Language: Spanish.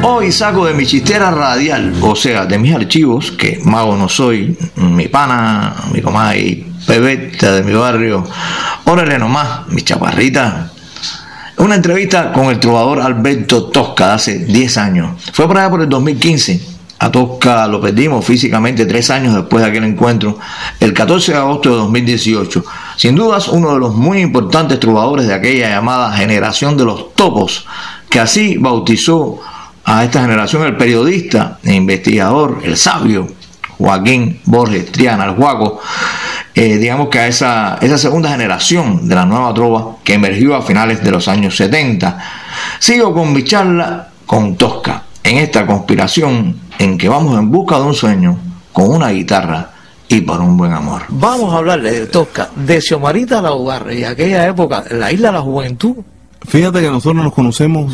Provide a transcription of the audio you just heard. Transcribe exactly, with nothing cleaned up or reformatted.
Hoy saco de mi chistera radial, o sea, de mis archivos, que mago no soy, mi pana, mi comay, pebeta de mi barrio, órale nomás, mi chaparrita. Una entrevista con el trovador Alberto Tosca de hace diez años. Fue por allá por el dos mil quince. A Tosca lo perdimos físicamente tres años después de aquel encuentro, el catorce de agosto de dos mil dieciocho. Sin dudas, uno de los muy importantes trovadores de aquella llamada generación de los topos, que así bautizó a esta generación el periodista e investigador, el sabio Joaquín Borges Triana, el Juaco. Eh, digamos que a esa, esa segunda generación de la nueva trova que emergió a finales de los años setenta. Sigo con mi charla con Tosca en esta conspiración en que vamos en busca de un sueño con una guitarra y por un buen amor. Vamos a hablarle de Tosca, de Xiomarita Laubarre y aquella época, la isla de la juventud. Fíjate que nosotros nos conocemos